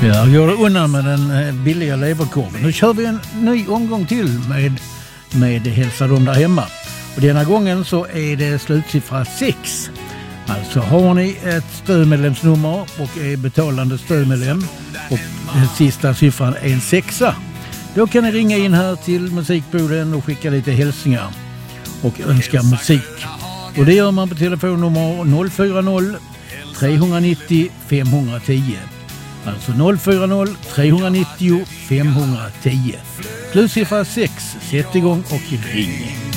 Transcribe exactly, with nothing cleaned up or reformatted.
Ja, går det undan med den billiga leverkorven. Nu kör vi en ny omgång till med, med Hälsa dem där hemma. Och denna gången så är det slutsiffra sex. Alltså har ni ett stödmedlemsnummer och är betalande stödmedlem och den sista siffran är en sexa. Då kan ni ringa in här till musikboden och skicka lite hälsningar och önska musik. Och det gör man på telefonnummer noll fyra noll, tre nio noll, fem ett noll. Alltså noll fyra noll, tre nio noll, fem ett noll. Slutsiffra sex. Sätt igång och ring.